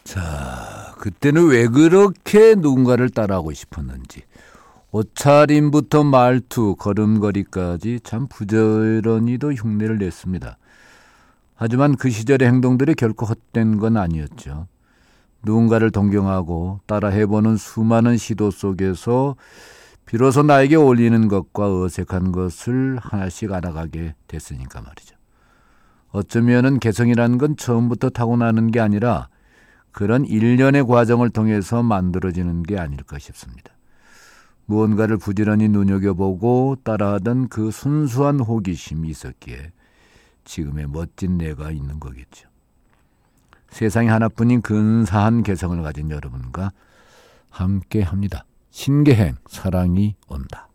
자, 그때는 왜 그렇게 누군가를 따라하고 싶었는지 옷차림부터 말투, 걸음걸이까지 참 부지런히도 흉내를 냈습니다. 하지만 그 시절의 행동들이 결코 헛된 건 아니었죠. 누군가를 동경하고 따라해보는 수많은 시도 속에서 비로소 나에게 어울리는 것과 어색한 것을 하나씩 알아가게 됐으니까 말이죠. 어쩌면은 개성이라는 건 처음부터 타고나는 게 아니라 그런 일련의 과정을 통해서 만들어지는 게 아닐까 싶습니다. 무언가를 부지런히 눈여겨보고 따라하던 그 순수한 호기심이 있었기에 지금의 멋진 내가 있는 거겠죠. 세상에 하나뿐인 근사한 개성을 가진 여러분과 함께합니다. 신개행 사랑이 온다.